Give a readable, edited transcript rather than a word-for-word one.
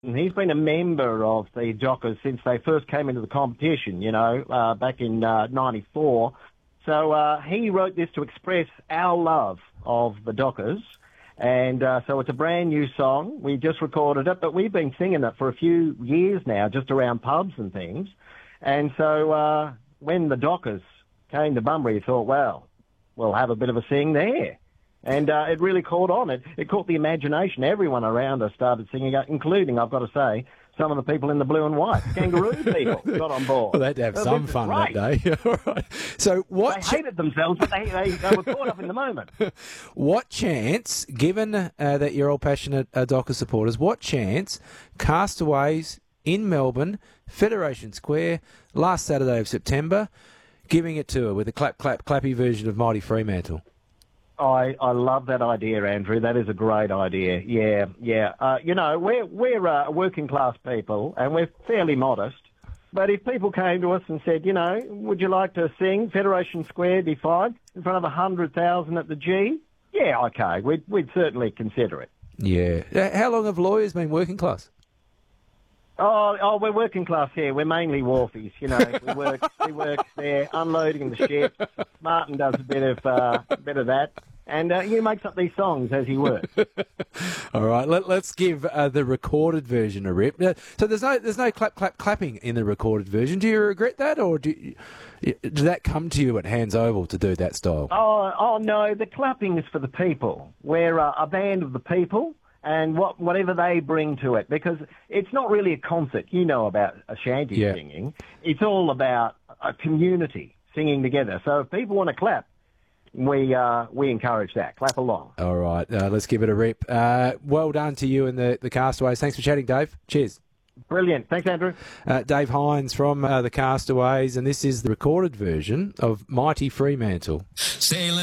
He's been a member of the Dockers since they first came into the competition, back in '94. So he wrote this to express our love of the Dockers. And so it's a brand new song. We just recorded it, but we've been singing it for a few years now, just around pubs and things. And so when the Dockers came to Bunbury, he thought, well, we'll have a bit of a sing there. And it really caught on. It caught the imagination. Everyone around us started singing it, including, I've got to say, some of the people in the blue and white. Kangaroo people got on board. Well, they'd have some fun that day. All right. So they hated themselves, but they were caught up in the moment. What chance, given that you're all passionate Dockers supporters, what chance Castaways in Melbourne, Federation Square, last Saturday of September, giving it to her with a clappy version of Mighty Fremantle? I love that idea, Andrew. That is a great idea. Yeah. We're working class people and we're fairly modest. But if people came to us and said, would you like to sing Federation Square be fine in front of 100,000 at the G? Yeah, okay. We'd certainly consider it. Yeah. How long have lawyers been working class? Oh, we're working class here. We're mainly wharfies, We work there unloading the ships. Martin does a bit of that. And he makes up these songs as he works. All right, let's give the recorded version a rip. So there's no clapping in the recorded version. Do you regret that, or did that come to you at Hands Oval to do that style? Oh no, the clapping is for the people. We're a band of the people, and whatever they bring to it, because it's not really a concert. You know about a shanty singing. It's all about a community singing together. So if people want to clap, we encourage that. Clap along. All right, let's give it a rip. Well done to you and the Castaways. Thanks for chatting, Dave. Cheers. Brilliant. Thanks, Andrew. Dave Hines from the Castaways, and this is the recorded version of Mighty Fremantle. Sailing